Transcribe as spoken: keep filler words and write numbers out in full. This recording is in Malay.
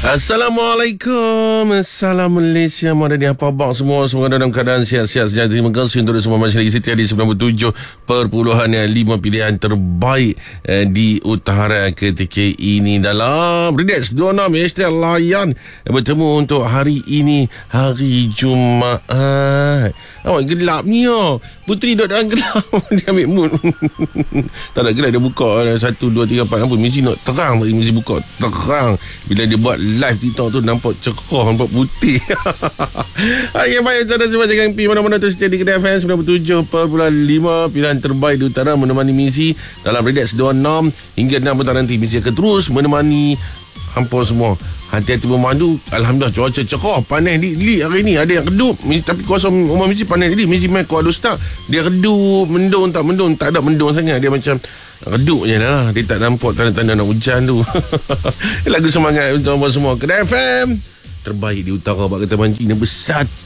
Assalamualaikum. Salam Malaysia. Mana ni apa abang semua? Semoga dalam keadaan sihat-sihat saja. Terima kasih untuk semua masyarakat setia di sembilan puluh tujuh perpuluhan lima pilihan terbaik eh, di utara ketika ini dalam Redex dua puluh enam hashtag layan bertemu untuk hari ini, hari Jumaat. Awak gelap ni oh. Putri duduk dalam gelap. Dia ambil mood. Tak nak gelap, dia buka satu, dua, tiga, empat. Nampak mesti nak terang. Mesti buka terang. Bila dia buat live TikTok tu nampak cerah, nampak putih. Okay, baik, tuan-tuan semua jangan pergi mana-mana, terus stay di Kedai F M sembilan puluh tujuh perpuluhan lima, pilihan terbaik di utara, menemani misi dalam Redex dua puluh enam hingga enam petang nanti. Misi akan terus menemani hampa semua. Hati-hati memandu. Alhamdulillah cuaca cerah, panas di hari ni. Ada yang redup, tapi kuasa rumah misi panas di misi main kuat ustaz. Dia redup, mendung tak mendung, tak ada mendung sangat. Dia macam redup je lah. Dia tak nampak tanda-tanda nak hujan tu. Lagu semangat untuk semua. Kedai F M terbaik di utara, Pak Kata Manci, nombor satu.